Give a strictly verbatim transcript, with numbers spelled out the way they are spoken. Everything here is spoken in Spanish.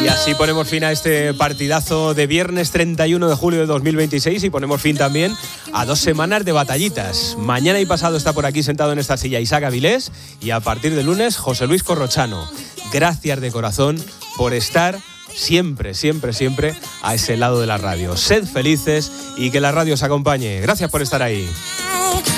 así ponemos fin a este partidazo de viernes treinta y uno de julio de dos mil veintiséis y ponemos fin también a dos semanas de batallitas. Mañana y pasado está por aquí sentado en esta silla Isaac Avilés y a partir de lunes José Luis Corrochano. Gracias de corazón por estar siempre, siempre, siempre a ese lado de la radio. Sed felices y que la radio os acompañe. Gracias por estar ahí.